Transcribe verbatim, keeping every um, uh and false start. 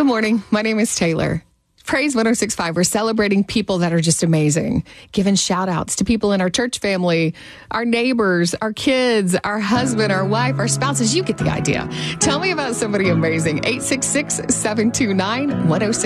morning. My name is Taylor. Praise one oh six point five. We're celebrating people that are just amazing. Giving shout outs to people in our church family, our neighbors, our kids, our husband, our wife, our spouses. You get the idea. Tell me about somebody amazing. eight six six, seven two nine, one oh six.